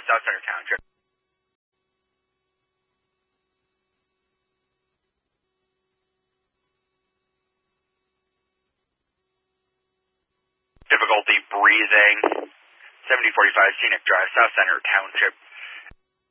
South Center Township. Difficulty breathing. 7045 Scenic Drive, South Center Township.